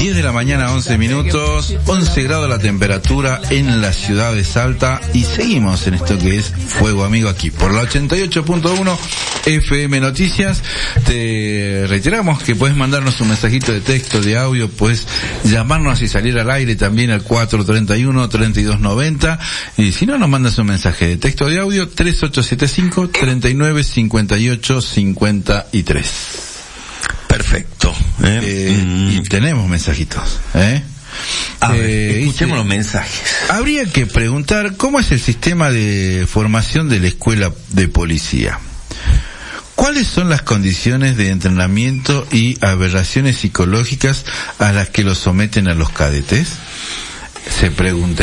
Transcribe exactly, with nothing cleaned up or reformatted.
diez de la mañana, once minutos, once grados la temperatura en la ciudad de Salta y seguimos en esto que es Fuego Amigo aquí por la ochenta y ocho punto uno F M Noticias. Te reiteramos que puedes mandarnos un mensajito de texto, de audio, puedes llamarnos y salir al aire también al cuatro treinta y uno, treinta y dos noventa, y si no nos mandas un mensaje de texto o de audio tres ocho siete cinco, treinta y nueve, cincuenta y ocho, cincuenta y tres. Perfecto. ¿eh? Eh, mm. Y tenemos mensajitos, ¿eh? A ver, Eh, escuchemos dice, los mensajes. habría que preguntar cómo es el sistema de formación de la escuela de policía. ¿Cuáles son las condiciones de entrenamiento y aberraciones psicológicas a las que los someten a los cadetes? Se pregunta